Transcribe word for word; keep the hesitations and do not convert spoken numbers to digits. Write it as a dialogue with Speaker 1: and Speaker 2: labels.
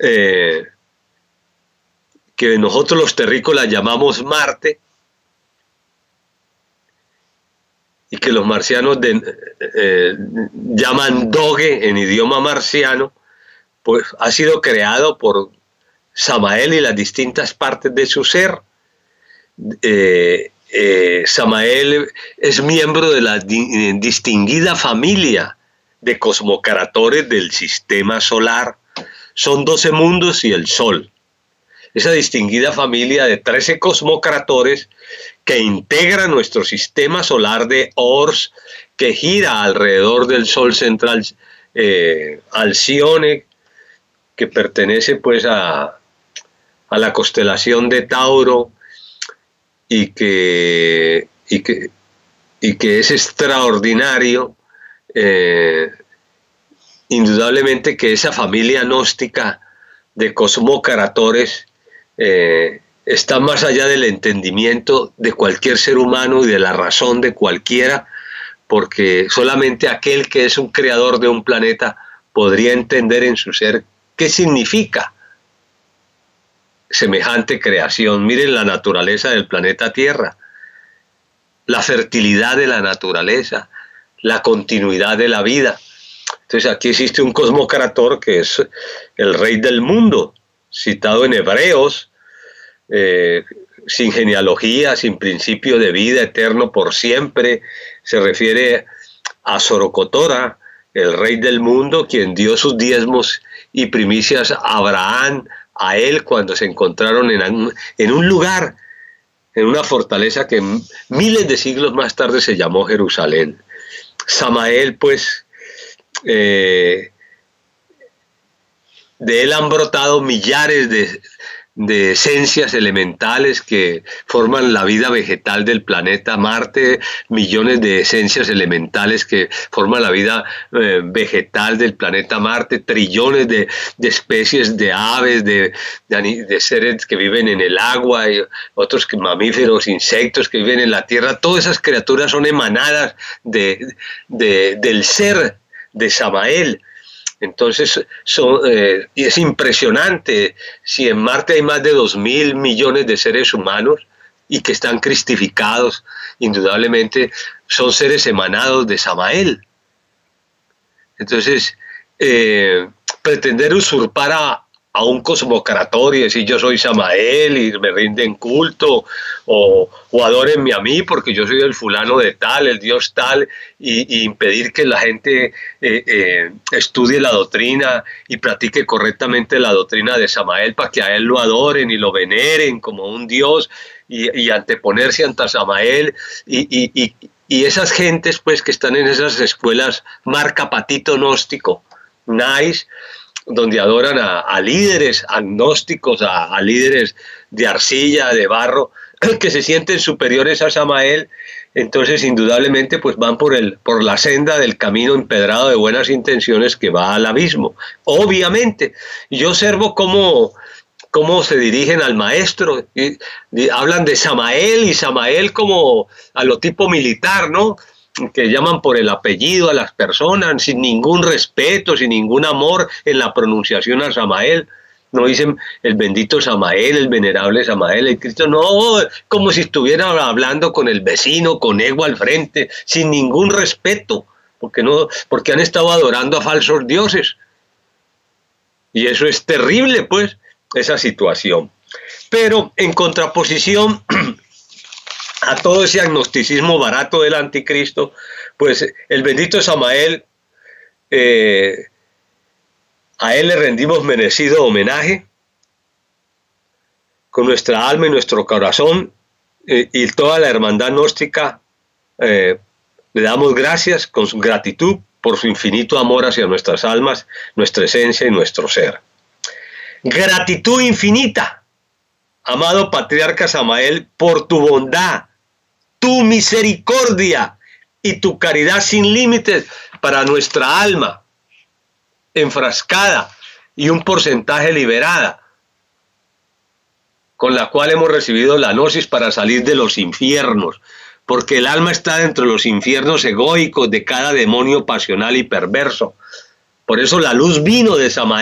Speaker 1: eh, que nosotros los terrícolas llamamos Marte, y que los marcianos de, eh, llaman Doge en idioma marciano, pues ha sido creado por Samael y las distintas partes de su ser. Eh, eh, Samael es miembro de la di distinguida familia de cosmocratores del sistema solar. Son doce mundos y el Sol. Esa distinguida familia de trece cosmocratores que integra nuestro sistema solar de Ors, que gira alrededor del Sol central, eh, Alcione, que pertenece pues a, a la constelación de Tauro, y que, y que, y que es extraordinario, eh, indudablemente que esa familia gnóstica de cosmocratores eh, está más allá del entendimiento de cualquier ser humano y de la razón de cualquiera, porque solamente aquel que es un creador de un planeta podría entender en su ser qué significa semejante creación. Miren la naturaleza del planeta Tierra, la fertilidad de la naturaleza, la continuidad de la vida. Entonces aquí existe un cosmocrator que es el rey del mundo, citado en Hebreos, eh, sin genealogía, sin principio de vida, eterno por siempre. Se refiere a Sorocotora, el rey del mundo, quien dio sus diezmos y primicias a Abraham, a él cuando se encontraron en un, en un lugar, en una fortaleza que miles de siglos más tarde se llamó Jerusalén. Samael, pues, eh, de él han brotado millares de, de esencias elementales que forman la vida vegetal del planeta Marte, millones de esencias elementales que forman la vida eh, vegetal del planeta Marte, trillones de, de especies de aves, de, de, de seres que viven en el agua, y otros que, mamíferos, insectos que viven en la tierra. Todas esas criaturas son emanadas de, de, del ser de Samael. Entonces, son, eh, y es impresionante, si en Marte hay más de dos mil millones de seres humanos y que están cristificados, indudablemente son seres emanados de Samael. Entonces, eh, pretender usurpar a, a un cosmocrator y decir yo soy Samael y me rinden culto, o, o adórenme a mí porque yo soy el fulano de tal, el dios tal, y, y impedir que la gente eh, eh, estudie la doctrina y practique correctamente la doctrina de Samael para que a él lo adoren y lo veneren como un dios, y, y anteponerse ante Samael, y, y, y, y esas gentes pues que están en esas escuelas marca patito gnóstico, nice, donde adoran a, a líderes agnósticos, a, a líderes de arcilla, de barro, que se sienten superiores a Samael. Entonces indudablemente pues van por, el, por la senda del camino empedrado de buenas intenciones que va al abismo. Obviamente, yo observo cómo, cómo se dirigen al maestro, y, y hablan de Samael, y Samael como a lo tipo militar, ¿no?, que llaman por el apellido a las personas, sin ningún respeto, sin ningún amor en la pronunciación a Samael. No dicen el bendito Samael, el venerable Samael, el Cristo, no, como si estuvieran hablando con el vecino, con ego al frente, sin ningún respeto, porque, no, porque han estado adorando a falsos dioses. Y eso es terrible, pues, esa situación. Pero en contraposición a todo ese agnosticismo barato del anticristo, pues el bendito Samael, eh, a él le rendimos merecido homenaje con nuestra alma y nuestro corazón, eh, y toda la hermandad gnóstica eh, le damos gracias con su gratitud por su infinito amor hacia nuestras almas, nuestra esencia y nuestro ser. Gratitud infinita, amado patriarca Samael, por tu bondad, tu misericordia y tu caridad sin límites para nuestra alma enfrascada y un porcentaje liberada, con la cual hemos recibido la gnosis para salir de los infiernos, porque el alma está dentro de los infiernos egoicos de cada demonio pasional y perverso. Por eso la luz vino de Samael.